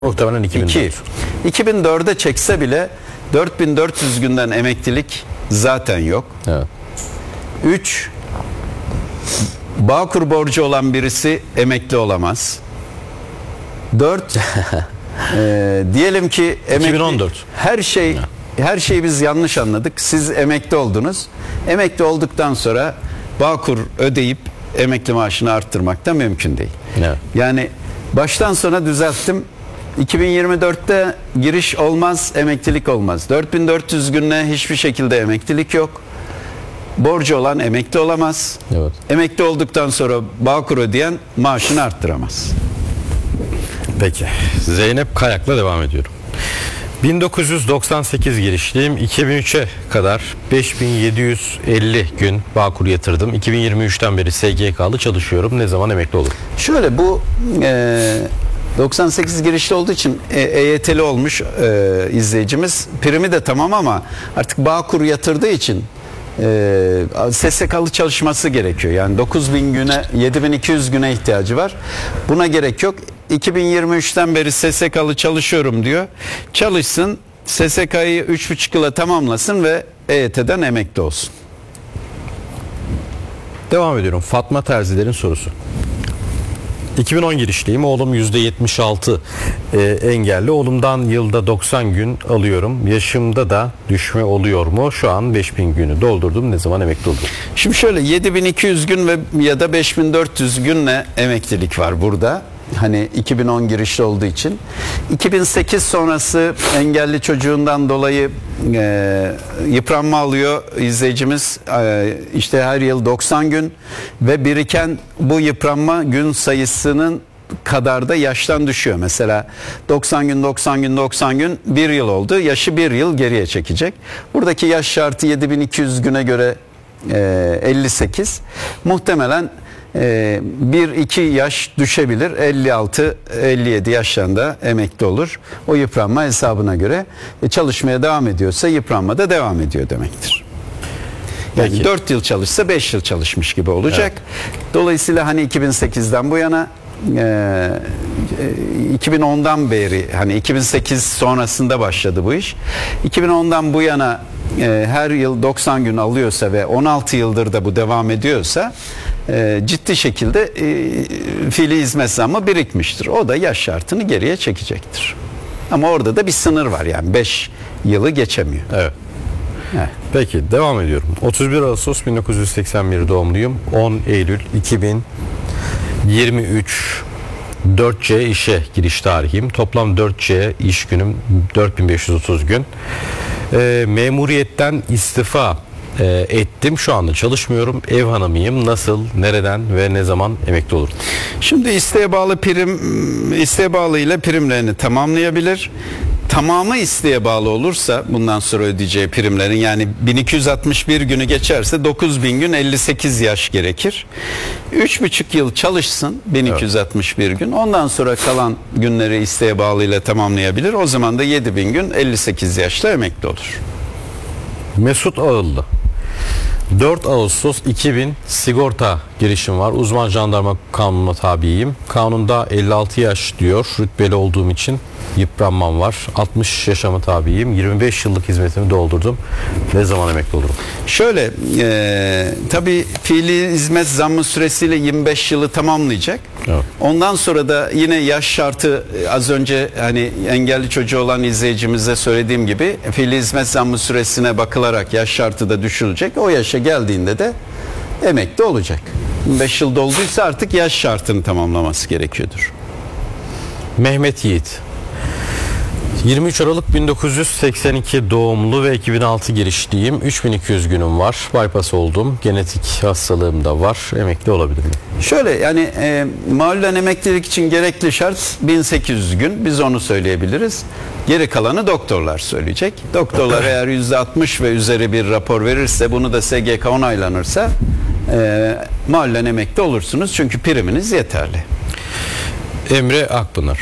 Muhtemelen 2004. 2004'e çekse bile 4400 günden emeklilik zaten yok. Evet. 3. Bağkur borcu olan birisi emekli olamaz. 4. Diyelim ki emekli, 2014. her şeyi biz yanlış anladık. Siz emekli oldunuz. Emekli olduktan sonra Bağkur ödeyip emekli maaşını arttırmak da mümkün değil. Evet. Yani baştan sona düzelttim. 2024'te giriş olmaz, emeklilik olmaz. 4400 günle hiçbir şekilde emeklilik yok. Borcu olan emekli olamaz. Evet. Emekli olduktan sonra Bağkur ödeyen maaşını arttıramaz. Peki. Zeynep Kayak'la devam ediyorum. 1998 girişliyim. 2003'e kadar 5750 gün Bağkur yatırdım. 2023'ten beri SGK'lı çalışıyorum. Ne zaman emekli olurum? Şöyle bu 98 girişli olduğu için EYT'li olmuş izleyicimiz. Primi de tamam ama artık Bağkur yatırdığı için SSK'lı çalışması gerekiyor. Yani 9000 güne, 7200 güne ihtiyacı var. Buna gerek yok. 2023'ten beri SSK'lı çalışıyorum diyor. Çalışsın, SSK'yı 3,5 yıla tamamlasın ve EYT'den emekli olsun. Devam ediyorum. Fatma Terziler'in sorusu. 2010 girişliyim. Oğlum %76 engelli. Oğlumdan yılda 90 gün alıyorum. Yaşımda da düşme oluyor mu? Şu an 5000 günü doldurdum. Ne zaman emekli olurum? Şimdi şöyle 7200 gün ve ya da 5400 günle emeklilik var burada. Hani 2010 girişli olduğu için. 2008 sonrası engelli çocuğundan dolayı yıpranma alıyor izleyicimiz. İşte her yıl 90 gün ve biriken bu yıpranma gün sayısının kadar da yaştan düşüyor. Mesela 90 gün 90 gün 90 gün bir yıl oldu. Yaşı bir yıl geriye çekecek. Buradaki yaş şartı 7200 güne göre 58. Muhtemelen 1-2 yaş düşebilir. 56-57 yaşlarında emekli olur. O yıpranma hesabına göre çalışmaya devam ediyorsa yıpranma da devam ediyor demektir. Yani Peki. 4 yıl çalışsa 5 yıl çalışmış gibi olacak. Evet. Dolayısıyla hani 2008'den bu yana 2010'dan beri hani 2008 sonrasında başladı bu iş. 2010'dan bu yana her yıl 90 gün alıyorsa ve 16 yıldır da bu devam ediyorsa ciddi şekilde fiili hizmet zammı birikmiştir. O da yaş şartını geriye çekecektir. Ama orada da bir sınır var, yani 5 yılı geçemiyor. Evet. Evet. Peki devam ediyorum. 31 Ağustos 1981 doğumluyum. 10 Eylül 2023 4C işe giriş tarihim. Toplam 4C iş günüm 4530 gün. Memuriyetten istifa ettim. Şu anda çalışmıyorum. Ev hanımıyım. Nasıl, nereden ve ne zaman emekli olurum? Şimdi isteğe bağlı ile primlerini tamamlayabilir. Tamamı isteğe bağlı olursa bundan sonra ödeyeceği primlerin, yani 1261 günü geçerse 9000 gün 58 yaş gerekir. 3,5 yıl çalışsın 1261 gün. Ondan sonra kalan günleri isteğe bağlı ile tamamlayabilir. O zaman da 7000 gün 58 yaşta emekli olur. Mesut Ağıllı. 4 Ağustos 2000 sigorta girişim var. Uzman jandarma kanununa tabiyim. Kanunda 56 yaş diyor. Rütbeli olduğum için yıpranmam var. 60 yaşama tabiyim. 25 yıllık hizmetimi doldurdum. Ne zaman emekli olurum? Şöyle tabii fiili hizmet zammı süresiyle 25 yılı tamamlayacak. Evet. Ondan sonra da yine yaş şartı, az önce hani engelli çocuğu olan izleyicimize söylediğim gibi fiili hizmet zammı süresine bakılarak yaş şartı da düşürülecek. O yaşa geldiğinde de emekli olacak. 25 yıl dolduysa artık yaş şartını tamamlaması gerekiyordur. Mehmet Yiğit. 23 Aralık 1982 doğumlu ve 2006 girişliyim. 3200 günüm var. Bypass oldum. Genetik hastalığım da var. Emekli olabilir miyim? Şöyle, yani mahallen emeklilik için gerekli şart 1800 gün. Biz onu söyleyebiliriz. Geri kalanı doktorlar söyleyecek. Doktorlar eğer %60 ve üzeri bir rapor verirse, bunu da SGK onaylanırsa mahallen emekli olursunuz. Çünkü priminiz yeterli. Emre Akpınar.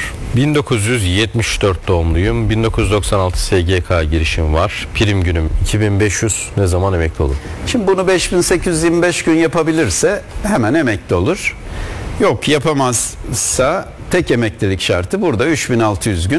1974 doğumluyum. 1996 SGK girişim var. Prim günüm 2500. Ne zaman emekli olur? Şimdi bunu 5825 gün yapabilirse hemen emekli olur. Yok, yapamazsa tek emeklilik şartı burada 3600 gün.